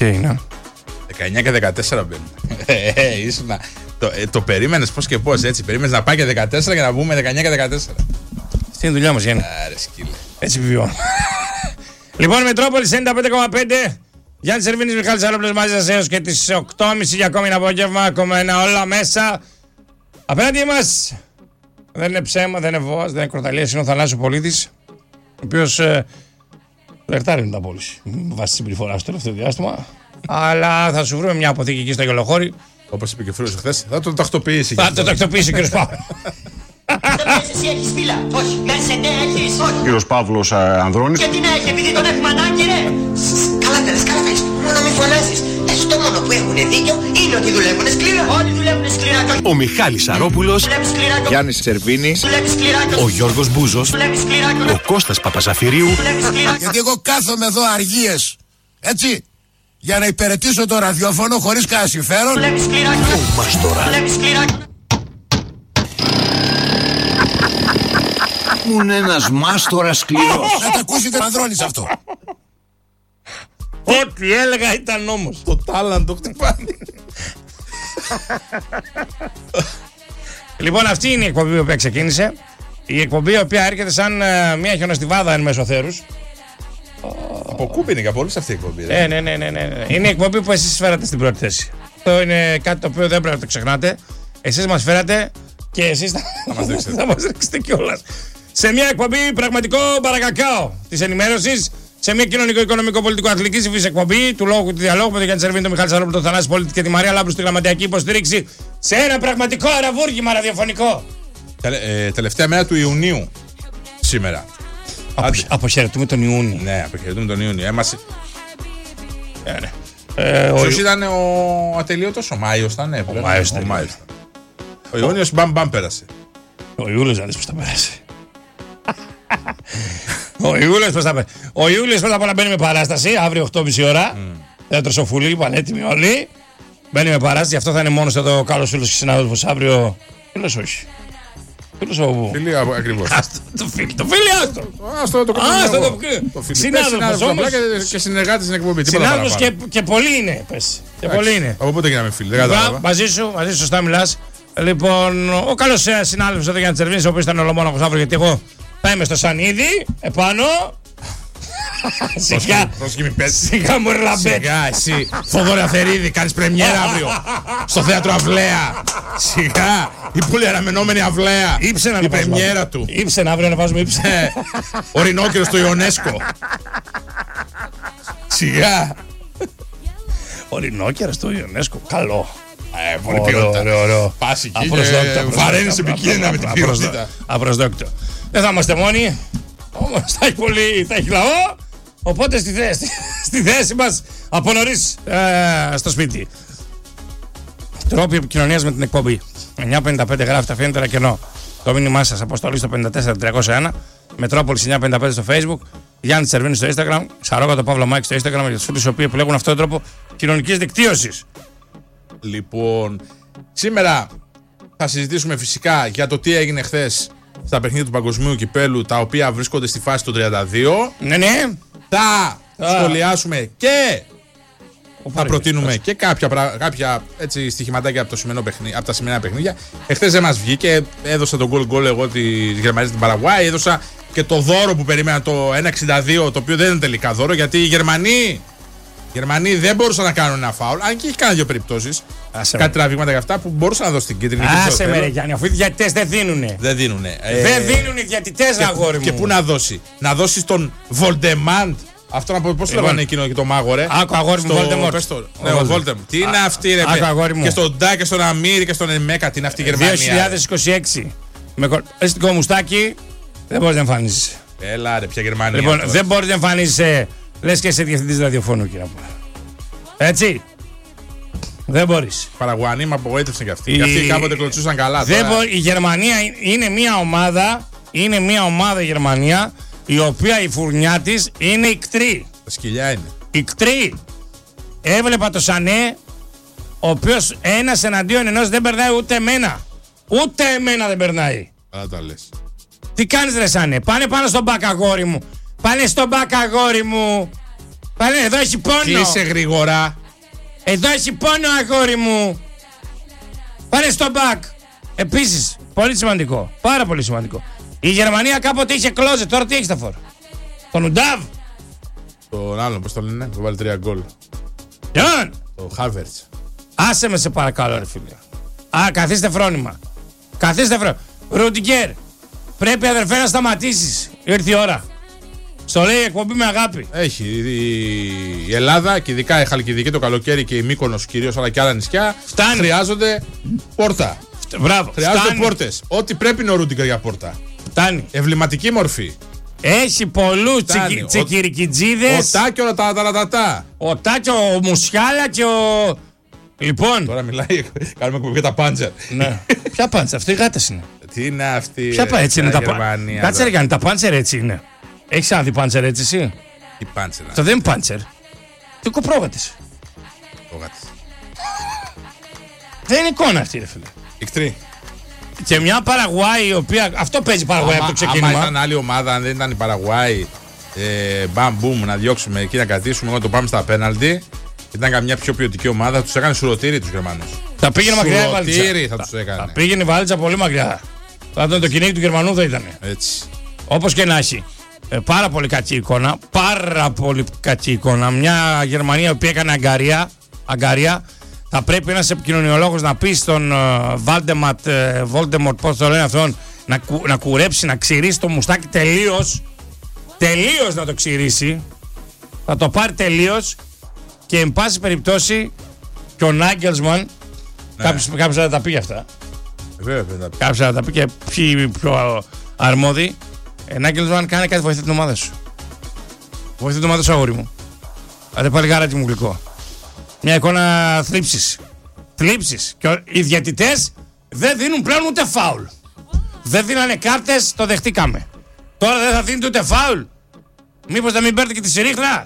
Τι είναι? 19 και 14 μπαίνουν. Το περίμενες πώς και πώς, έτσι. Περίμενες να πάει και 14 και να βγούμε 19 και 14. Αυτή είναι η δουλειά μας, Γιάννη. Άρε σκύλε. Έτσι βιώνω. Λοιπόν, Μετρόπολη 95,5. Γιάννης Σερβίνης, Μιχάλης Αρόπουλος μαζί σας έως και τις 8.30 για ακόμη ένα απόγευμα. Ακόμα όλα μέσα. Απέναντι μας δεν είναι ψέμα, δεν είναι βόας, δεν είναι κροταλίας. Είναι ο Θανάσης Πολίτης, ο οποίος φλερτάρει με την απόλυση. Βάσει τη συμπεριφορά του τελευταίο διάστημα. Αλλά θα σου βρούμε μια αποθήκη εκεί στο Γελοχώρι. Όπως είπε και ο Φρούζος χθες, θα το τακτοποιήσει. Θα το τακτοποιήσει ο κ. Παύλος. Εσύ έχεις φύλλα. Όχι. Μέσα ναι έχεις. Όχι. Κύριος Παύλος Ανδρώνης. Και τι να έχει, επειδή τον έχουμε ανάγκη, ρε. Καλά θέλεις, καλά θέλεις. Μόνο μη φωνάζεις. Το μόνο που έχουν δίκιο είναι ότι δουλεύουν σκληρά. Όλοι δουλεύουν σκληρά. Ο Μιχάλης Αρόπουλος, Γιάννης Σερβίνης, ο Γιώργος Μπούζος, ο Κώστας Παπαζαφυρίου. Γιατί εγώ κάθομαι εδώ αργίες, έτσι, για να υπηρετήσω το ραδιόφωνο χωρίς κανένα συμφέρον. Ο Μάστορα. που είναι ένας μάστορας σκληρός. Να τα ακούσετε Ανδρώνης αυτό. Ό,τι έλεγα ήταν νόμος. Το τάλαντο χτυπάνει. Λοιπόν, αυτή είναι η εκπομπή που ξεκίνησε. Η εκπομπή η οποία έρχεται σαν μια χιονοστιβάδα εν μέσω θέρους. Από κούπι είναι και από όλους αυτή η εκπομπή. Ναι. Είναι η εκπομπή που εσείς φέρατε στην πρώτη θέση. Αυτό είναι κάτι το οποίο δεν πρέπει να το ξεχνάτε. Εσείς μας φέρατε και εσείς θα μας ρίξετε κιόλας. Σε μια εκπομπή πραγματικό παρακακάο της ενημέρωσης. Σε μια κοινωνικό-οικονομικό-πολιτικό-αθλητική συμφίση εκπομπή του λόγου του διαλόγου με τον Γιάννη Σερβίνη, τον Μιχάλη Σαρόπουλο, τον Θανάση Πολίτη και τη Μαρία Λάμπρου στη γραμματιακή υποστήριξη σε ένα πραγματικό αραβούργημα ραδιοφωνικό. Τελευταία μέρα του Ιουνίου σήμερα. Αποχαιρετούμε τον Ιούνιο. Ναι, αποχαιρετούμε τον Ιούνιο. Ναι. Ποιος ήταν ο ατελείωτος, ο Μάιος ήταν. Ο Μάιος. Ο Ιούνιος μπαμ πέρασε. Ο Ιούλιος δεν πώς θα πέρασε. Ο Ιούλιος πώς θα πέρασε. Ο Ιούλιος πρώτα απ' όλα μπαίνει με παράσταση αύριο 8.30 ώρα. Θέατρο Σοφούλη, πανέτοιμοι όλοι. Μπαίνει με παράσταση, γι' αυτό θα είναι μόνος εδώ ο καλός φίλος και συνάδελφος αύριο. Φίλος όχι. Φίλοι ακριβώς. Το φίλοι άστο. Άστο το Συνάδελφος όμως. Και συνεργάτης στην εκπομπή. Συνάδελφος και πολλοί είναι. Και πολλοί είναι. Από πότε γίναμε φίλοι. Μαζί σου σωστά μιλάς. Λοιπόν, ο καλός συνάδελφος εδώ για να Σερβίνης, ο οποίος ήταν ολομόναχος αύριο, γιατί εγώ θα είμαι στο Σανίδι, επάνω. Σιγά μου ρελαμπέτ. Σιγά εσύ Θοδωρή Αθερίδη, κάνεις πρεμιέρα αύριο στο θέατρο Αυλαία. Σιγά η πολύ αναμενόμενη Αυλαία. Η πρεμιέρα του. Ήψε αύριο να βάζουμε ήψε. Ο Ρινόκερος του Ιονέσκο. Σιγά. Ο Ρινόκερος του Ιονέσκο, καλό. Πολύ ποιότητα. Πας εκεί και βαραίνεις επικίνδυνα με την ποιότητα. Απροσδόκτητο. Δεν θα είμαστε μόνοι. Όμως θα έχει λαό. Οπότε στη θέση μας από νωρίς στο σπίτι. Τρόποι επικοινωνίας με την εκπομπή. 955 γράφει, αφήνετε ένα κενό. Το μήνυμά σας αποστολή στο 54301. Μετρόπολης 955 στο Facebook. Γιάννη Σερβίνη στο Instagram. Σαρόγατο Παύλο Μάκη στο Instagram. Για τους φίλους οι οποίοι επιλέγουν αυτόν τον τρόπο κοινωνικής δικτύωσης. Λοιπόν, σήμερα θα συζητήσουμε φυσικά για το τι έγινε χθες στα παιχνίδια του Παγκοσμίου Κυπέλου, τα οποία βρίσκονται στη φάση του 32. Ναι. Θα σχολιάσουμε και θα προτείνουμε και κάποια έτσι στοιχηματάκια από τα σημερινά παιχνίδια. Εχθές δεν μας βγήκε, έδωσα τον γκολ εγώ της Γερμανίας στην Παραγουάη, έδωσα και το δώρο που περίμενα το 1,62, το οποίο δεν είναι τελικά δώρο, γιατί οι Γερμανοί δεν μπορούσαν να κάνουν ένα φάουλ, αν και έχει κάνει δύο περιπτώσεις. Κάτι τραβήγματα για αυτά που μπορούσαν να δώσει την κίτρινη. Άσε με ρε Γιάννη, αφού οι διαιτητές δεν δίνουνε. Δεν δίνουνε. Δεν δίνουν οι διαιτητές, αγόρι μου. Και πού να δώσει. Να δώσει στον Βολντεμάντ. Αυτό να πω, πώς το λέγανε εκείνο και το μάγο, ρε. Άκου αγόρι μου, Βολντεμόρ. Ναι, ο Βολντεμόρ. Τι είναι αυτή, ρε. Και στον Ντά και στον Αμύρ και στον Εμέκα, τι είναι αυτή η Γερμανία. 2026. Με κοριστικό μουστάκι δεν μπορείς να εμφανίζεσαι. Έλα, ρε, ποια Γερμανία. Λοιπόν, δεν μπορείς να εμφανίζεσαι. Λες και είσαι διευθυντής ραδιοφώνου, κύριε μου. Έτσι. Δεν μπορείς. Παραγουανοί με απογοήτευσαν κι αυτοί. Και αυτοί κάποτε κλωτσούσαν καλά. Η Γερμανία είναι μια ομάδα η Γερμανία, η οποία η φουρνιά της είναι ικτρή. Τα σκυλιά είναι. Ικτρή. Έβλεπα το Σανέ, ο οποίος ένας εναντίον ενός δεν περνάει ούτε εμένα. Ούτε εμένα δεν περνάει. Καλά τα λες. Τι κάνεις ρε Σανέ, πάνε πάνω στον μπακ αγόρι μου. Πάνε στον μπακ αγόρι μου. Πάνε, εδώ έχει πόνο. Κλείσε γρήγορα. Εδώ έχει πόνο, αγόρι μου. Πάνε στο μπακ. Επίσης, πολύ σημαντικό. Πάρα πολύ σημαντικό. Η Γερμανία κάποτε είχε κλόζετ, τώρα τι έχει στα φόρ? Τον Ουντάβ. Τον άλλον, πώς το λένε, που βάλει 3 γκολ. Ποιον? Το Χάβερτς. Άσε με σε παρακαλώ, ρε φίλε. Καθίστε φρόνημα. Καθίστε φρόνημα. Ρουντιγκέρ, πρέπει αδερφέ να σταματήσεις. Ήρθε η ώρα. Στο λέει εκπομπή με αγάπη. Έχει η Ελλάδα και ειδικά η Χαλκιδική το καλοκαίρι και η Μύκονος κυρίως, αλλά και άλλα νησιά. Φτάνει. Χρειάζονται πόρτα. Μπράβο. Χρειάζονται πόρτες. Ό,τι πρέπει είναι ο Ρούντιγκερ για πόρτα. Φτάνει. Εμβληματική μορφή. Έχει πολλούς τσικυρικιτζίδες. Ο Τάκιο, όλα τα ταρατατά. Ο Τάκιο, ο Μουσιάλα και ο. Λοιπόν. Τώρα μιλάει, κάνουμε εκπομπή για τα πάντζερ. Ναι. Ποια πάντζερ, αυτή οι γάτες είναι. Τι είναι αυτή. Ποια έτσι είναι τα πάντζερ. Κάτσε ρε κάνει, τα πάντζερ έτσι είναι. Έχεις ξαναδεί πάντζερ έτσι εσύ? Τι πάντζερ. Αυτό δεν είναι πάντζερ. Τι κοπρόγατες. Δεν είναι εικόνα αυτή, ρε φίλε. Ικτρή. Και μια Παραγουάη η οποία. Αυτό παίζει Παραγουάη από το ξεκίνημα. Αν ήταν άλλη ομάδα, αν δεν ήταν η Παραγουάη, μπαμ μπουμ να διώξουμε εκεί να κρατήσουμε, εγώ το πάμε στα πέναλτι. Ήταν καμιά πιο ποιοτική ομάδα, τους έκανε σουρωτήρι τους Γερμανούς. Θα πήγαινε μακριά η βαλίτσα. Θα τους έκανε. Θα πήγαινε η βαλίτσα πολύ μακριά. Θα ήταν το κυνήγι του Γερμανού, θα ήταν. Έτσι. Όπως και να έχει. Πάρα πολύ κακή εικόνα. Πάρα πολύ κακή εικόνα. Μια Γερμανία που έκανε αγκαρία. Θα πρέπει ένας επικοινωνιολόγος να πει στον Voldemort, πώς το λένε αυτόν, να κουρέψει, να ξηρίσει το μουστάκι τελείως. Τελείως να το ξηρίσει. Θα το πάρει τελείως. Και εν πάση περιπτώσει και ο Νάγκελσμαν, κάποιος θα τα πει αυτά. Κάποιος θα τα πει και ποιοι πιο αρμόδιοι. Νάγκελσμαν, κάνε κάτι, βοηθάει την ομάδα σου. Βοηθάει την ομάδα σου, αγόρι μου. Άντε πάλι γάρατη μου γλυκό. Μια εικόνα θλίψης. Και οι διαιτητές δεν δίνουν πλέον ούτε φάουλ. Δεν δίνανε κάρτες, το δεχτήκαμε. Τώρα δεν θα δίνετε ούτε φάουλ. Μήπως να μην παίρνετε και τη συρίχνα.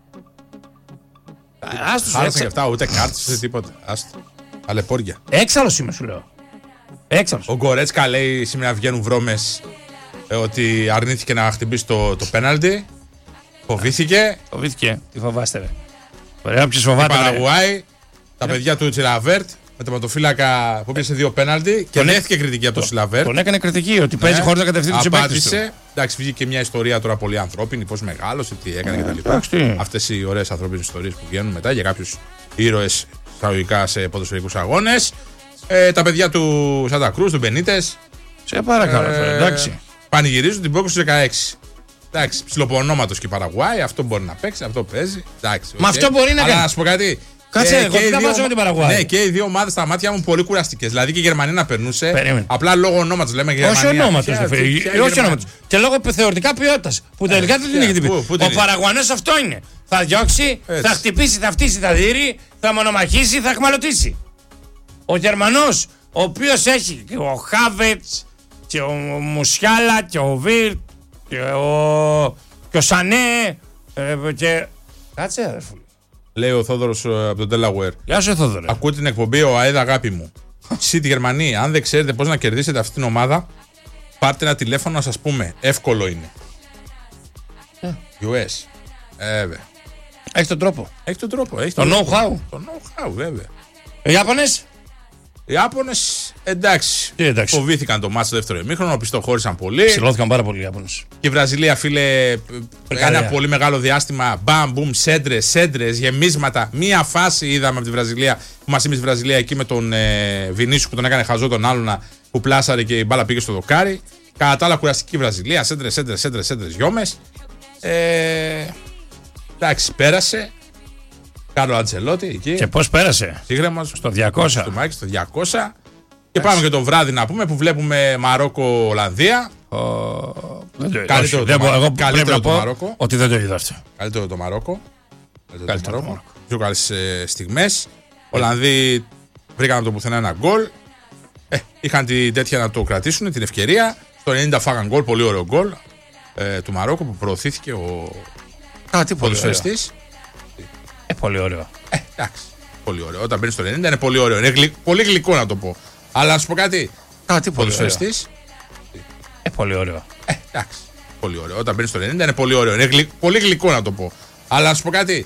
Άστος, Χάλασαν και αυτά, ούτε κάρτες, ούτε τίποτα. Άστο. Αλεπόρια. Έξαλλος είμαι, σου λέω. Έξαλλος. Ο Γκορέτσκα λέει σήμερα βγαίνουν βρώμες ότι αρνήθηκε να χτυπήσει το πέναλτι. Φοβήθηκε. Τι φοβάστε, ρε. Ωραία, ποιος φοβάται. Η Παραγουάη, τα παιδιά του Τσιλαβέρτ, με τον ματοφύλακα που πήρε 2 πέναλτι και δέχτηκε κριτική από τον Τσιλαβέρτ. Τον έκανε κριτική ότι παίζει χωρίς να κατευθύνει τους συμπαίκτες του. Εντάξει, βγήκε και μια ιστορία τώρα πολύ ανθρώπινη, πώς μεγάλωσε, τι έκανε κτλ. Αυτές οι ωραίες ανθρώπινες ιστορίες που βγαίνουν μετά για κάποιους ήρωες εισαγωγικά σε ποδοσφαιρικούς αγώνες. Τα παιδιά του Σάντα Κρούς, του Μπενίτες. Σε παρακαλώ, εντάξει. Πανηγυρίζουν την πρόκληση του 16. Εντάξει, ψιλοπονόματος και η Παραγουάη, αυτό μπορεί να παίξει, αυτό παίζει. Εντάξει, μα αυτό μπορεί να κάνει. Αλλά να σου πω κάτι. Κάτσε, εγώ δεν θα βάζω με την Παραγουάη. Ναι, και οι δύο ομάδες στα μάτια μου πολύ κουραστικές. Δηλαδή και η Γερμανία να περνούσε. Απλά λόγω ονόματος λέμε Γερμανία. Όχι ονόματος. Όχι ονόματος. Και λόγω θεωρητικά ποιότητας. Που τελικά δεν την έχει την ποιότητα. Ο Παραγουανός αυτό είναι. Θα διώξει, θα χτυπήσει, θα φτύσει, θα δείρει, θα μονομαχήσει, θα εχμαλωτήσει. Ο Γερμανός, ο οποίος έχει και ο Χάβετς και ο Μουσιάλα και ο Βίρ και ο Σανέ και... Κάτσε αδερφούλη. Λέει ο Θόδωρος από τον Delaware. Γεια σου Θόδωρε. Ακούω την εκπομπή ο ΑΕΔ αγάπη μου. Εσύ τη Γερμανία, αν δεν ξέρετε πώς να κερδίσετε αυτή την ομάδα, πάρτε ένα τηλέφωνο να σας πούμε. Εύκολο είναι. US. Βέβαια. Έχει τον τρόπο. Έχει τον τρόπο. Το know-how. Το know-how, βέβαια. Οι Ιάπωνες. Οι Ιάπωνες, εντάξει. Φοβήθηκαν το μάτς στο δεύτερο ημίχρονο, πιστοχώρησαν πολύ. Ψηλώθηκαν πάρα πολύ οι Ιάπωνες. Και η Βραζιλία, φίλε, ένα πολύ μεγάλο διάστημα. Μπαμ, μπουμ, σέντρες, γεμίσματα. Μία φάση είδαμε από τη Βραζιλία που μας είπε η Βραζιλία εκεί με τον Βινίσιου που τον έκανε χαζό τον άλλον που πλάσαρε και η μπάλα πήγε στο δοκάρι. Κατά τα άλλα, κουραστική Βραζιλία. Σέντρες, γιόμες. Εντάξει, πέρασε. Κάρλο Αντσελότη εκεί. Και πώς πέρασε. Σύγχρεμος. Στο 200. Στο Μάκη, στο 200. Και πάμε και το βράδυ να πούμε που βλέπουμε Μαρόκο-Ολλανδία. Καλύτερο το Μαρόκο. Ότι δεν το είδα αυτό. Καλύτερο το Μαρόκο. Πιο καλές στιγμές. Ολλανδοί βρήκαν από το πουθενά ένα γκολ. Είχαν την τέτοια να το κρατήσουν, την ευκαιρία. Στο 90 φάγαν γκολ, πολύ ωραίο γκολ του Μαρόκο που προωθήθηκε ο ποδοσφαιριστής. Πολύ ωραίο. Εντάξει. Πολύ ωραίο. Όταν μπαίνει στο 90 είναι πολύ ωραίο. Είναι πολύ γλυκό να το πω. Αλλά να σου πω κάτι. Ποδοσφαιριστής. Πολύ ωραίο. Εντάξει. Πολύ ωραίο. Όταν μπαίνει στο 90 είναι πολύ ωραίο. Είναι πολύ γλυκό να το πω. Αλλά να σου πω κάτι.